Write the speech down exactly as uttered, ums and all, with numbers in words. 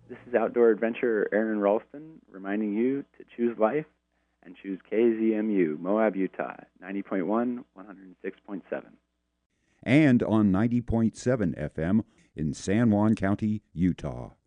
This is outdoor adventurer Aaron Ralston reminding you to choose life and choose K Z M U, Moab, Utah, ninety point one, one oh six point seven. And on ninety point seven F M in San Juan County, Utah.